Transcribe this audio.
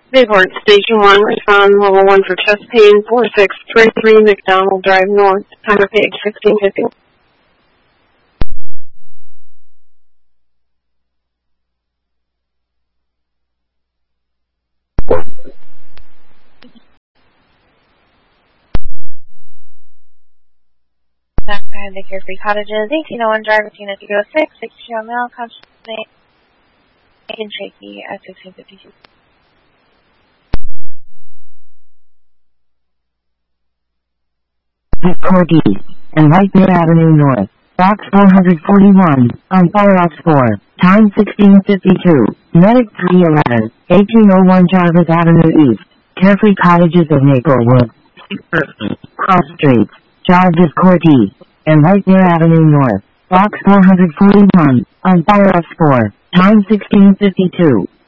Bayport Station 1, respond level 1 for chest pain, 4633 McDonald Drive North, timer page 1650. Back behind the Carefree Cottages, 1801 Drive, Athena 206, 60 mile, consciously and shaky at 1652. Cordy and Lightner Avenue North, box 441, on Firefox 4, time 1652, Medic 311, 1801 Jarvis Avenue East, Carefree Cottages of Maplewood, Cross Streets, Jarvis Cordy and Lightner Avenue North, box 441, on Firefox 4, time 1652.